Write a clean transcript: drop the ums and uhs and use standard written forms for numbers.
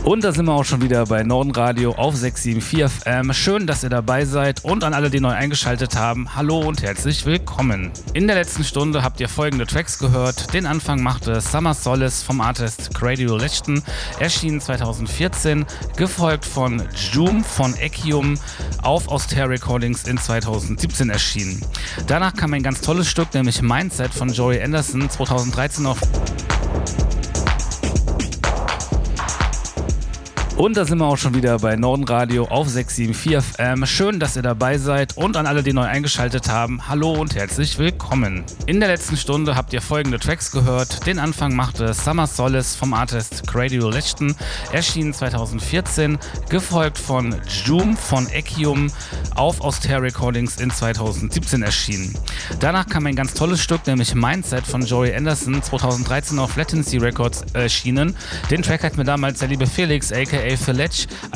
Und da sind wir auch schon wieder bei Norden Radio auf 674 FM. Schön, dass ihr dabei seid und an alle, die neu eingeschaltet haben, hallo und herzlich willkommen. In der letzten Stunde habt ihr folgende Tracks gehört. Den Anfang machte Summer Solace vom Artist Gradual Legend, erschienen 2014, gefolgt von Joom von Ekium auf Austere Recordings in 2017 erschienen. Danach kam ein ganz tolles Stück, nämlich Mindset von Joey Anderson, 2013 auf. Und da sind wir auch schon wieder bei Norden Radio auf 674 FM. Schön, dass ihr dabei seid und an alle, die neu eingeschaltet haben, hallo und herzlich willkommen. In der letzten Stunde habt ihr folgende Tracks gehört. Den Anfang machte Summer Solace vom Artist Gradual Legend, erschienen 2014, gefolgt von Joom von Ekium auf Austere Recordings in 2017 erschienen. Danach kam ein ganz tolles Stück, nämlich Mindset von Joey Anderson, 2013 auf Latency Records erschienen. Den Track hat mir damals der liebe Felix aka Feletch